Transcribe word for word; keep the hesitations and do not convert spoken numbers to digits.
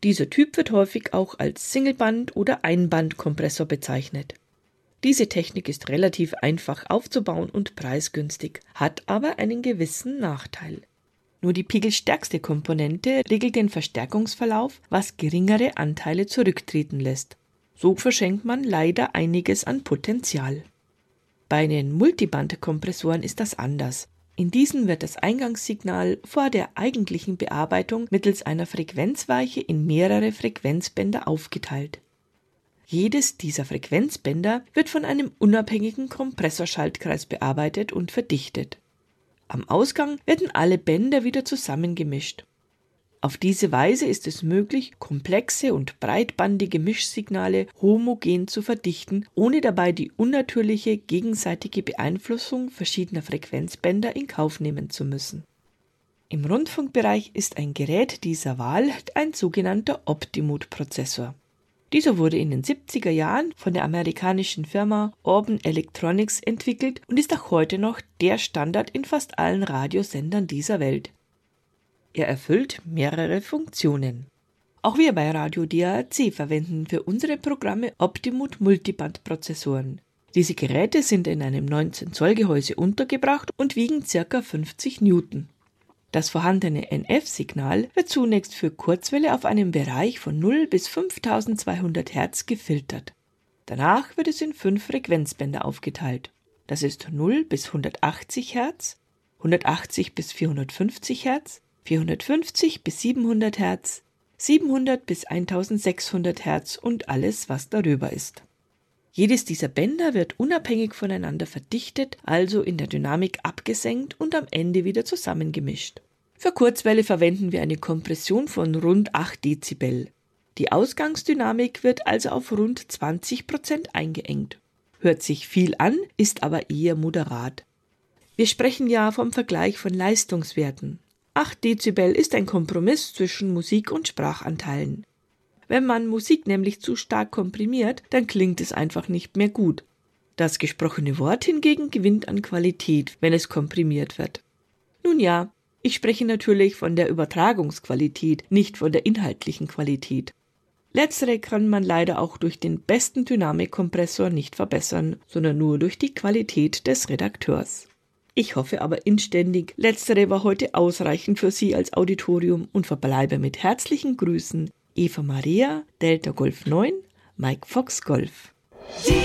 Dieser Typ wird häufig auch als Singleband- oder Einbandkompressor bezeichnet. Diese Technik ist relativ einfach aufzubauen und preisgünstig, hat aber einen gewissen Nachteil. Nur die pegelstärkste Komponente regelt den Verstärkungsverlauf, was geringere Anteile zurücktreten lässt. So verschenkt man leider einiges an Potenzial. Bei den Multiband-Kompressoren ist das anders. In diesen wird das Eingangssignal vor der eigentlichen Bearbeitung mittels einer Frequenzweiche in mehrere Frequenzbänder aufgeteilt. Jedes dieser Frequenzbänder wird von einem unabhängigen Kompressorschaltkreis bearbeitet und verdichtet. Am Ausgang werden alle Bänder wieder zusammengemischt. Auf diese Weise ist es möglich, komplexe und breitbandige Mischsignale homogen zu verdichten, ohne dabei die unnatürliche gegenseitige Beeinflussung verschiedener Frequenzbänder in Kauf nehmen zu müssen. Im Rundfunkbereich ist ein Gerät dieser Wahl ein sogenannter Optimut-Prozessor. Dieser wurde in den siebziger Jahren von der amerikanischen Firma Orban Electronics entwickelt und ist auch heute noch der Standard in fast allen Radiosendern dieser Welt. Er erfüllt mehrere Funktionen. Auch wir bei Radio D A R C verwenden für unsere Programme Optimut Multiband-Prozessoren. Diese Geräte sind in einem neunzehn Zoll Gehäuse untergebracht und wiegen ca. fünfzig Newton. Das vorhandene N F-Signal wird zunächst für Kurzwelle auf einem Bereich von null bis fünftausendzweihundert Hertz gefiltert. Danach wird es in fünf Frequenzbänder aufgeteilt. Das ist null bis hundertachtzig Hertz, hundertachtzig bis vierhundertfünfzig Hertz, vierhundertfünfzig bis siebenhundert Hertz, siebenhundert bis eintausendsechshundert Hertz und alles, was darüber ist. Jedes dieser Bänder wird unabhängig voneinander verdichtet, also in der Dynamik abgesenkt und am Ende wieder zusammengemischt. Für Kurzwelle verwenden wir eine Kompression von rund acht Dezibel. Die Ausgangsdynamik wird also auf rund zwanzig Prozent eingeengt. Hört sich viel an, ist aber eher moderat. Wir sprechen ja vom Vergleich von Leistungswerten. acht Dezibel ist ein Kompromiss zwischen Musik und Sprachanteilen. Wenn man Musik nämlich zu stark komprimiert, dann klingt es einfach nicht mehr gut. Das gesprochene Wort hingegen gewinnt an Qualität, wenn es komprimiert wird. Nun ja, ich spreche natürlich von der Übertragungsqualität, nicht von der inhaltlichen Qualität. Letztere kann man leider auch durch den besten Dynamikkompressor nicht verbessern, sondern nur durch die Qualität des Redakteurs. Ich hoffe aber inständig, letztere war heute ausreichend für Sie als Auditorium und verbleibe mit herzlichen Grüßen. Eva Maria, Delta Golf neun, Mike Fox Golf.